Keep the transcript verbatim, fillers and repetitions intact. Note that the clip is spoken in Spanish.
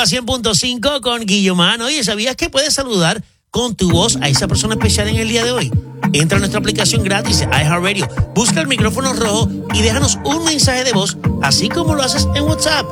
Rumba cien punto cinco con Guillomán. Oye, ¿sabías que puedes saludar con tu voz a esa persona especial en el día de hoy? Entra a nuestra aplicación gratis iHeartRadio, busca el micrófono rojo y déjanos un mensaje de voz, así como lo haces en WhatsApp.